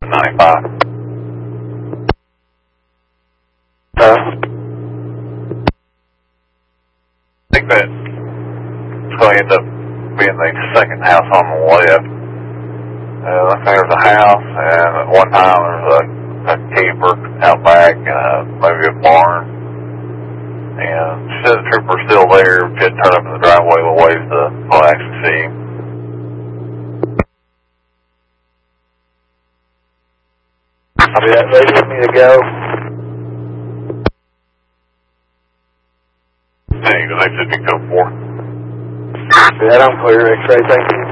95. I think that's going to end up being the second house on the left. I think there's a house, and at one time there's a camper out back, maybe a barn. And she said the trooper's still there. She had to turn up in the driveway a little ways to actually see him. Copy that. Ready for me to go? Hey, the next should be code 4. That I'm clear. X-ray, thank you.